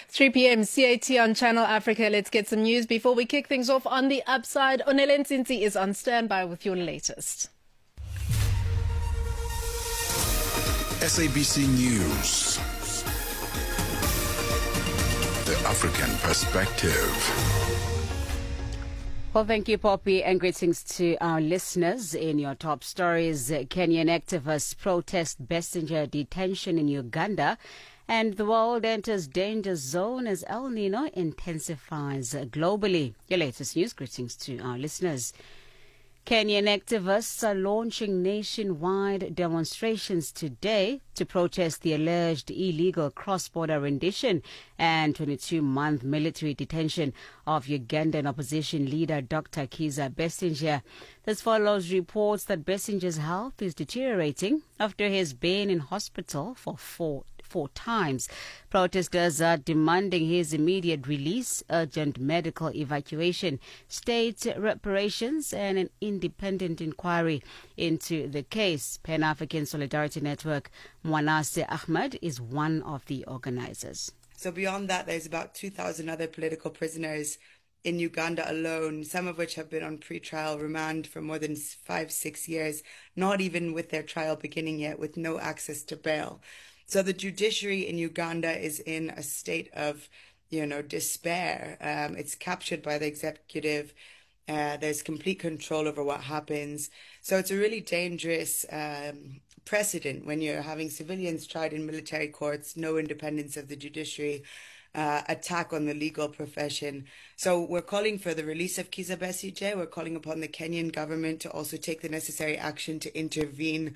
3 p.m. CAT on Channel Africa. Let's get some news before we kick things off on the upside. Onele Ntsinzi is on standby with your latest. SABC News. The African Perspective. Well, thank you, Poppy, and greetings to our listeners. In your top stories, Kenyan activists protest Bessinger detention in Uganda, and the world enters danger zone as El Nino intensifies globally. Your latest news, greetings to our listeners. Kenyan activists are launching nationwide demonstrations today to protest the alleged illegal cross-border rendition and 22-month military detention of Ugandan opposition leader Dr. Kizza Besigye. This follows reports that Bessinger's health is deteriorating after he has been in hospital for four times. Protesters are demanding his immediate release, urgent medical evacuation, state reparations, and an independent inquiry into the case. Pan-African Solidarity Network, Mwanase Ahmed, is one of the organizers. So beyond that, there's about 2,000 other political prisoners in Uganda alone, some of which have been on pre-trial remand for more than 5-6 years, not even with their trial beginning yet, with no access to bail. So the judiciary in Uganda is in a state of, despair. It's captured by the executive. There's complete control over what happens. So it's a really dangerous precedent when you're having civilians tried in military courts, no independence of the judiciary, attack on the legal profession. So we're calling for the release of Kizza Besigye. We're calling upon the Kenyan government to also take the necessary action to intervene.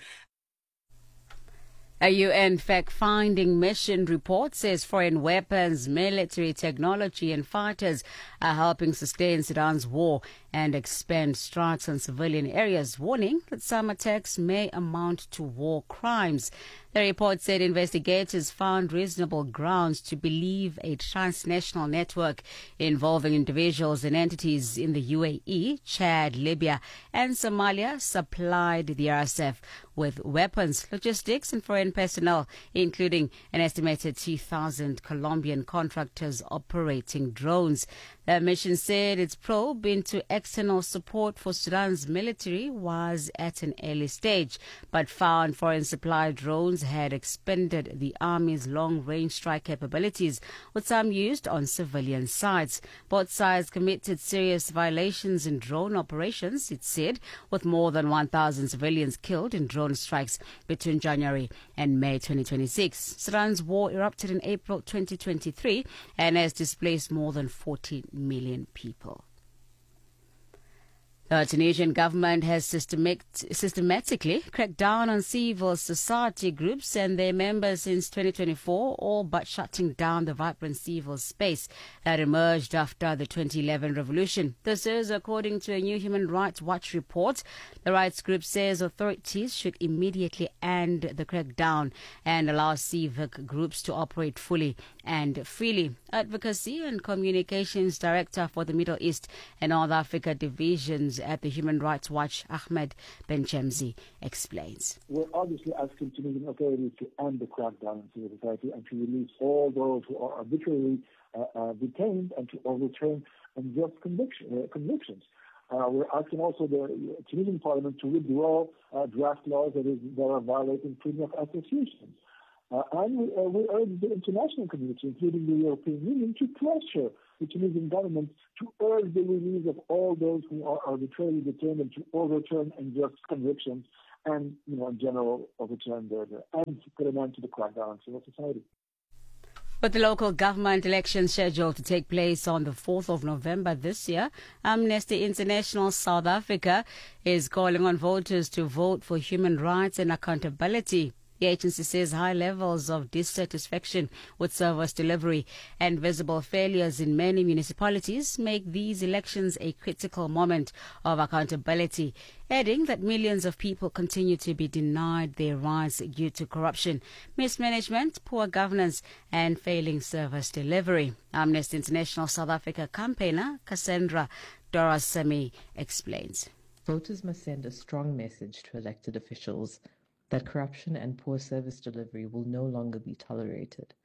A UN fact-finding mission report says foreign weapons, military technology and fighters are helping sustain Sudan's war and expand strikes on civilian areas, warning that some attacks may amount to war crimes. The report said investigators found reasonable grounds to believe a transnational network involving individuals and entities in the UAE, Chad, Libya and Somalia supplied the RSF with weapons, logistics and foreign personnel, including an estimated 2,000 Colombian contractors operating drones. The mission said its probe into external support for Sudan's military was at an early stage, but found foreign supply drones had expanded the army's long-range strike capabilities, with some used on civilian sites. Both sides committed serious violations in drone operations, it said, with more than 1,000 civilians killed in drone strikes between January and May 2026. Sudan's war erupted in April 2023 and has displaced more than 40 million people. The Tunisian government has systematically cracked down on civil society groups and their members since 2024, all but shutting down the vibrant civil space that emerged after the 2011 revolution. This is according to a new Human Rights Watch report. The rights group says authorities should immediately end the crackdown and allow civic groups to operate fully and freely. Advocacy and Communications Director for the Middle East and North Africa divisions at the Human Rights Watch, Ahmed Benchemzi, explains. We're obviously asking Tunisian authorities to end the crackdown on civil society and to release all those who are arbitrarily detained and to overturn unjust convictions. We're asking also the Tunisian parliament to withdraw draft laws that are violating freedom of association. And we urge the international community, including the European Union, to pressure the Tunisian government to urge the release of all those who are arbitrarily detained and to overturn unjust convictions and, in general, overturn and put an end to the crackdown on civil society. With the local government election scheduled to take place on the 4th of November this year, Amnesty International South Africa is calling on voters to vote for human rights and accountability. The agency says high levels of dissatisfaction with service delivery and visible failures in many municipalities make these elections a critical moment of accountability, adding that millions of people continue to be denied their rights due to corruption, mismanagement, poor governance and failing service delivery. Amnesty International South Africa campaigner Cassandra Dorasemi explains. Voters must send a strong message to elected officials that corruption and poor service delivery will no longer be tolerated,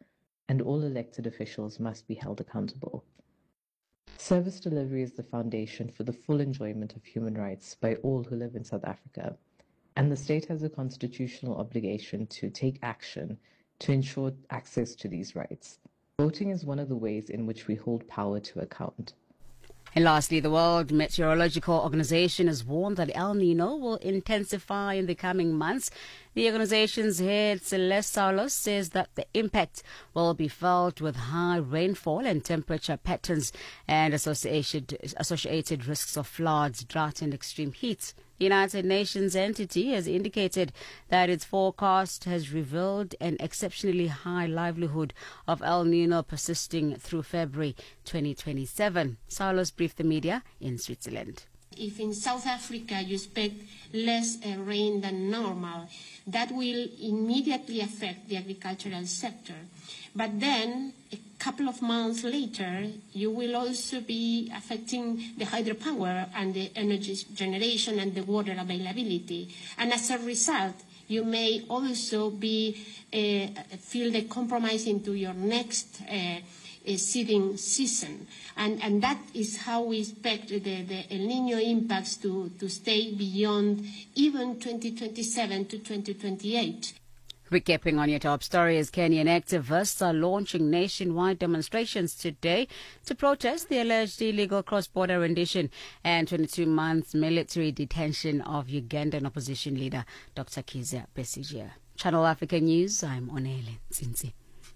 and all elected officials must be held accountable. Service delivery is the foundation for the full enjoyment of human rights by all who live in South Africa, and the state has a constitutional obligation to take action to ensure access to these rights. Voting is one of the ways in which we hold power to account. And lastly, the World Meteorological Organization has warned that El Nino will intensify in the coming months. The organization's head, Celeste Saulos, says that the impact will be felt with high rainfall and temperature patterns and associated risks of floods, drought and extreme heat. The United Nations entity has indicated that its forecast has revealed an exceptionally high likelihood of El Nino persisting through February 2027. Saulos briefed the media in Switzerland. If in South Africa you expect less rain than normal, that will immediately affect the agricultural sector. But then, a couple of months later, you will also be affecting the hydropower and the energy generation and the water availability. And as a result, you may also be feel the compromise into your next seeding season. And that is how we expect the El Nino impacts to stay beyond even 2027 to 2028. Recapping on your top stories, Kenyan activists are launching nationwide demonstrations today to protest the alleged illegal cross-border rendition and 22 months military detention of Ugandan opposition leader Dr. Kizza Besigye. Channel Africa News, I'm Onele Nzinzi.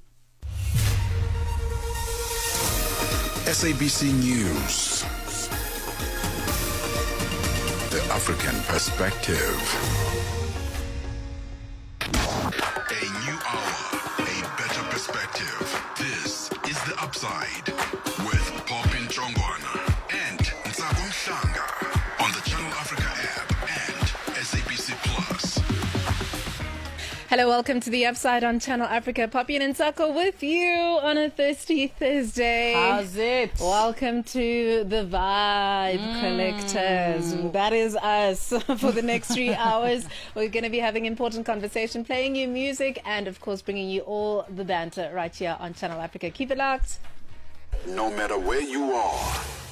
SABC News. The African Perspective. A new hour, a better perspective. This is The Upside with Popin Chongwana and Ntsako Mhlanga on the Channel Africa app and SABC Plus. Hello, welcome to The Upside on Channel Africa. Poppy and Ntsako with you on a thirsty Thursday. How's it? Welcome to the Vibe Collectors. That is us. For the next 3 hours, we're going to be having important conversation, playing you music, and of course bringing you all the banter right here on Channel Africa. Keep it locked. No matter where you are,